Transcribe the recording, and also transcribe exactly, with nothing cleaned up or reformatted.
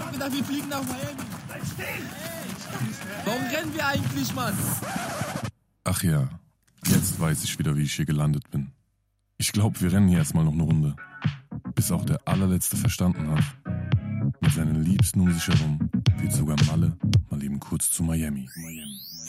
hab gedacht, wir fliegen nach Miami. Warum rennen wir eigentlich, Mann? Ach ja, jetzt weiß ich wieder, wie ich hier gelandet bin. Ich glaube, wir rennen hier erstmal noch eine Runde. Bis auch der allerletzte verstanden hat. Mit seinen Liebsten um sich herum wird sogar Malle mal eben kurz zu Miami. Miami.